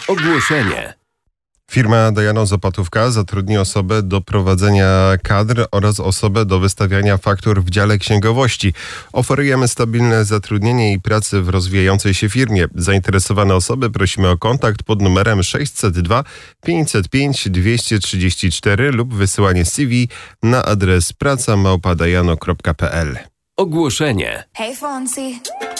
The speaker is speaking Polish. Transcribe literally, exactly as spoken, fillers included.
Ogłoszenie. Firma Dajano Zapatówka zatrudni osobę do prowadzenia kadr oraz osobę do wystawiania faktur w dziale księgowości. Oferujemy stabilne zatrudnienie i pracę w rozwijającej się firmie. Zainteresowane osoby prosimy o kontakt pod numerem sześćset dwa pięćset pięć dwieście trzydzieści cztery lub wysyłanie C V na adres praca małpa dajano kropka p l. Ogłoszenie. Hey Fonzie.